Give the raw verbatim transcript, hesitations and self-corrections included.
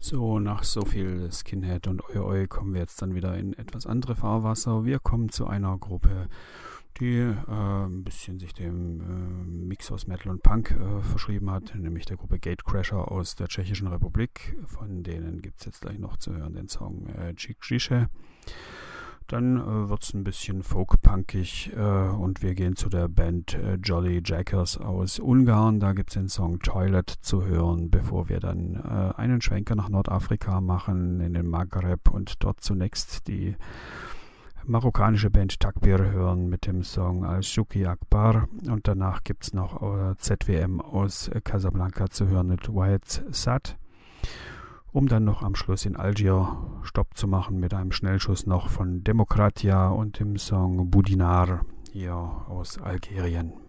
So, nach so viel Skinhead und Oi Oi kommen wir jetzt dann wieder in etwas andere Fahrwasser. Wir kommen zu einer Gruppe, die äh, ein bisschen sich dem äh, Mix aus Metal und Punk äh, verschrieben hat, nämlich der Gruppe Gatecrasher aus der Tschechischen Republik. Von denen gibt es jetzt gleich noch zu hören den Song äh, Cikcice. Dann äh, wird es ein bisschen folk-punkig äh, und wir gehen zu der Band äh, Jolly Jackers aus Ungarn. Da gibt es den Song Toilet zu hören, bevor wir dann äh, einen Schwenker nach Nordafrika machen, in den Maghreb und dort zunächst die marokkanische Band Takbir hören mit dem Song Al-Shuki Akbar. Und danach gibt es noch äh, Z W M aus äh, Casablanca zu hören mit White Sad. Um dann noch am Schluss in Algier Stopp zu machen mit einem Schnellschuss noch von Demokratia und dem Song Boudinar hier aus Algerien.